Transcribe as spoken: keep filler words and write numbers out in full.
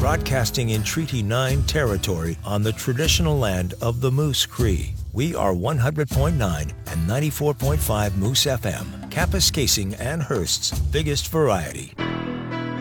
broadcasting in Treaty nine territory on the traditional land of the Moose Cree. We are one hundred point nine and ninety-four point five Moose F M, Kapuskasing and Hearst's biggest variety.